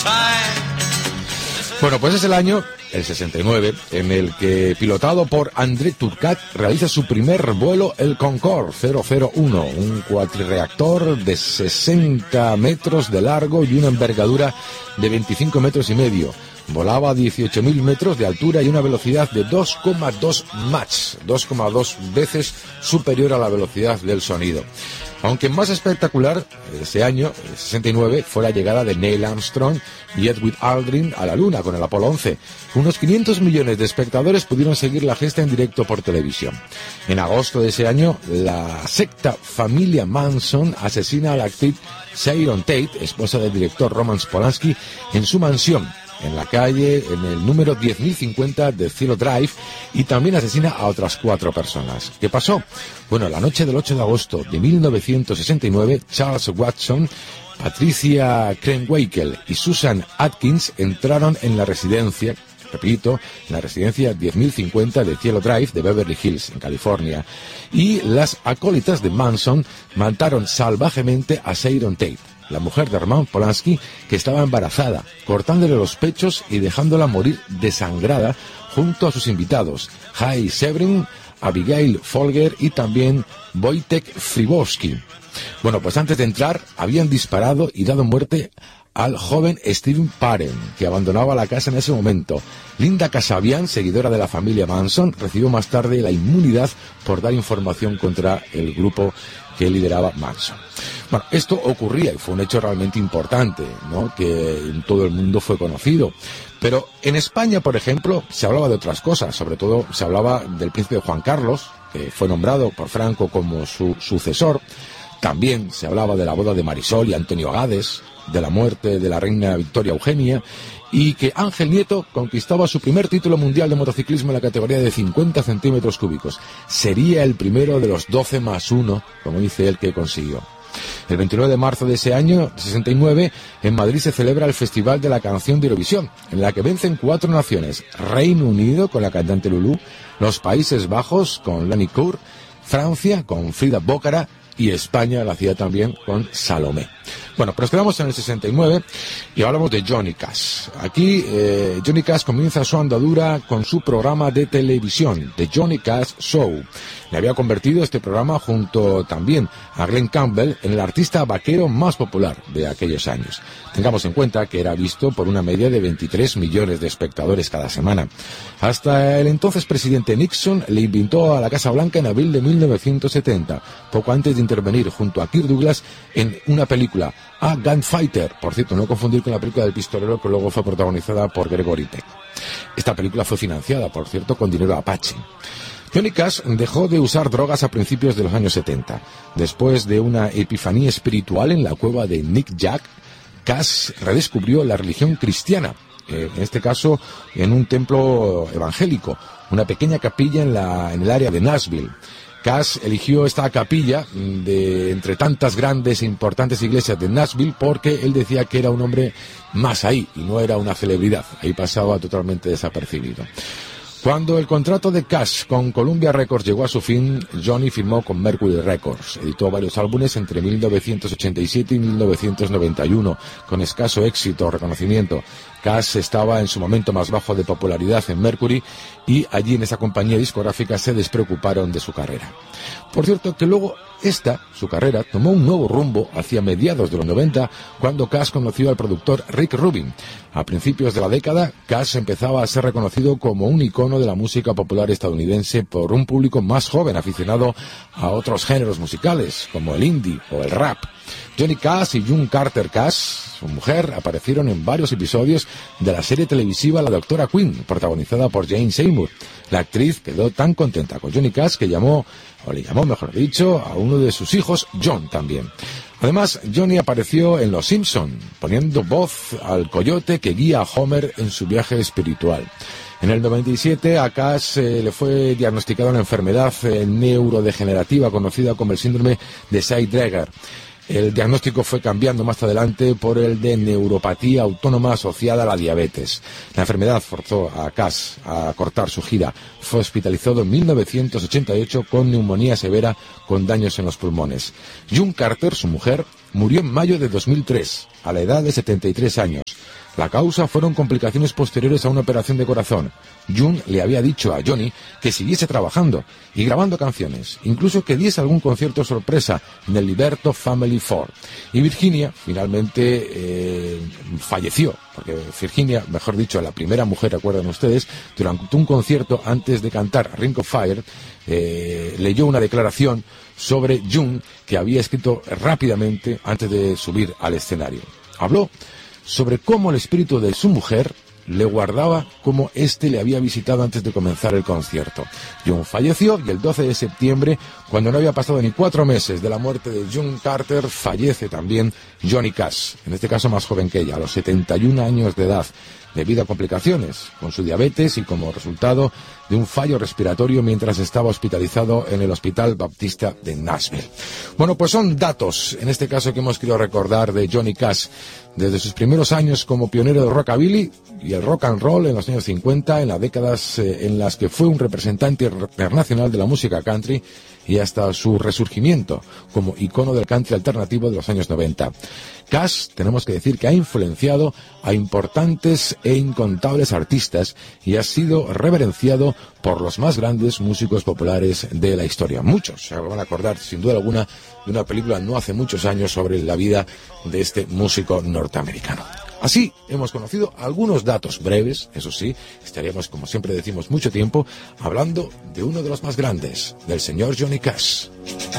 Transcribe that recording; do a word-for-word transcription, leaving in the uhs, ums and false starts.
Bueno, pues es el año, el sesenta y nueve, en el que, pilotado por André Turcat, realiza su primer vuelo el Concorde cero cero uno, un cuatricreactor de sesenta metros de largo y una envergadura de veinticinco metros y medio. Volaba a dieciocho mil metros de altura y una velocidad de dos coma dos Mach, dos coma dos veces superior a la velocidad del sonido. Aunque más espectacular ese año, el sesenta y nueve, fue la llegada de Neil Armstrong y Edwin Aldrin a la Luna con el Apolo once. Unos quinientos millones de espectadores pudieron seguir la gesta en directo por televisión. En agosto de ese año, la secta familia Manson asesina a la actriz Sharon Tate, esposa del director Roman Polanski, en su mansión, en la calle, en el número diez mil cincuenta de Cielo Drive, y también asesina a otras cuatro personas. ¿Qué pasó? Bueno, la noche del ocho de agosto de mil novecientos sesenta y nueve, Charles Watson, Patricia Krenwinkel y Susan Atkins entraron en la residencia, repito, en la residencia diez mil cincuenta de Cielo Drive de Beverly Hills, en California, y las acólitas de Manson mataron salvajemente a Sharon Tate, la mujer de Roman Polanski, que estaba embarazada, cortándole los pechos y dejándola morir desangrada junto a sus invitados, Jay Severin, Abigail Folger y también Wojtek Fribowski. Bueno, pues antes de entrar habían disparado y dado muerte al joven Steven Parent, que abandonaba la casa en ese momento. Linda Kasabian, seguidora de la familia Manson, recibió más tarde la inmunidad por dar información contra el grupo que lideraba Manson. Bueno, esto ocurría y fue un hecho realmente importante, ¿no?, que en todo el mundo fue conocido. Pero en España, por ejemplo, se hablaba de otras cosas. Sobre todo se hablaba del príncipe Juan Carlos, que fue nombrado por Franco como su sucesor. También se hablaba de la boda de Marisol y Antonio Gades, de la muerte de la reina Victoria Eugenia, y que Ángel Nieto conquistaba su primer título mundial de motociclismo en la categoría de cincuenta centímetros cúbicos. Sería el primero de los doce más uno, como dice él, que consiguió. El veintinueve de marzo de ese año, sesenta y nueve, en Madrid se celebra el Festival de la Canción de Eurovisión, en la que vencen cuatro naciones: Reino Unido con la cantante Lulú, los Países Bajos con Lani Kur, Francia con Frida Bócara y España la hacía también con Salomé. Bueno, pero nos quedamos en el sesenta y nueve y hablamos de Johnny Cash. Aquí eh, Johnny Cash comienza su andadura con su programa de televisión, The Johnny Cash Show. Le había convertido este programa, junto también a Glenn Campbell, en el artista vaquero más popular de aquellos años. Tengamos en cuenta que era visto por una media de veintitrés millones de espectadores cada semana. Hasta el entonces presidente Nixon le invitó a la Casa Blanca en abril de mil novecientos setenta, poco antes de intervenir junto a Kirk Douglas en una película, A Gunfighter, por cierto, no confundir con la película del pistolero que luego fue protagonizada por Gregory Peck. Esta película fue financiada, por cierto, con dinero Apache. Johnny Cash dejó de usar drogas a principios de los años setenta. Después de una epifanía espiritual en la cueva de Nick Jack, Cash redescubrió la religión cristiana, en este caso en un templo evangélico, una pequeña capilla en, la, en el área de Nashville. Cash eligió esta capilla de entre tantas grandes e importantes iglesias de Nashville porque él decía que era un hombre más ahí y no era una celebridad. Ahí pasaba totalmente desapercibido. Cuando el contrato de Cash con Columbia Records llegó a su fin, Johnny firmó con Mercury Records. Editó varios álbumes entre mil novecientos ochenta y siete y mil novecientos noventa y uno, con escaso éxito o reconocimiento. Cash estaba en su momento más bajo de popularidad en Mercury y allí en esa compañía discográfica se despreocuparon de su carrera. Por cierto que luego esta, su carrera, tomó un nuevo rumbo hacia mediados de los noventa, cuando Cash conoció al productor Rick Rubin. A principios de la década, Cash empezaba a ser reconocido como un icono de la música popular estadounidense por un público más joven aficionado a otros géneros musicales, como el indie o el rap. Johnny Cash y June Carter Cash, su mujer, aparecieron en varios episodios de la serie televisiva La Doctora Quinn, protagonizada por Jane Seymour. La actriz quedó tan contenta con Johnny Cash que llamó, o le llamó mejor dicho, a uno de sus hijos, John, también. Además, Johnny apareció en Los Simpson, poniendo voz al coyote que guía a Homer en su viaje espiritual. En el noventa y siete a Cash eh, le fue diagnosticada una enfermedad eh, neurodegenerativa conocida como el síndrome de Say-Drager. El diagnóstico fue cambiando más adelante por el de neuropatía autónoma asociada a la diabetes. La enfermedad forzó a Cash a cortar su gira. Fue hospitalizado en mil novecientos ochenta y ocho con neumonía severa con daños en los pulmones. June Carter, su mujer, murió en mayo de dos mil tres, a la edad de setenta y tres años. La causa fueron complicaciones posteriores a una operación de corazón. June le había dicho a Johnny que siguiese trabajando y grabando canciones, incluso que diese algún concierto sorpresa en el Liberto Family Four. Y Virginia finalmente eh, falleció, porque Virginia, mejor dicho, la primera mujer, recuerdan ustedes, durante un concierto antes de cantar Ring of Fire, eh, leyó una declaración sobre June que había escrito rápidamente antes de subir al escenario. Habló sobre cómo el espíritu de su mujer le guardaba como éste le había visitado antes de comenzar el concierto. June falleció y el doce de septiembre, cuando no había pasado ni cuatro meses de la muerte de June Carter, fallece también Johnny Cash, en este caso más joven que ella, a los setenta y un años de edad, debido a complicaciones con su diabetes y como resultado de un fallo respiratorio mientras estaba hospitalizado en el Hospital Baptista de Nashville. Bueno, pues son datos, en este caso, que hemos querido recordar de Johnny Cash, desde sus primeros años como pionero del rockabilly y el rock and roll en los años cincuenta, en las décadas eh, en las que fue un representante internacional de la música country, y hasta su resurgimiento como icono del country alternativo de los años noventa. Cash, tenemos que decir que ha influenciado a importantes e incontables artistas y ha sido reverenciado por los más grandes músicos populares de la historia. Muchos se van a acordar, sin duda alguna, de una película no hace muchos años sobre la vida de este músico norteamericano. Así hemos conocido algunos datos breves, eso sí, estaríamos, como siempre decimos, mucho tiempo hablando de uno de los más grandes, del señor Johnny Cash.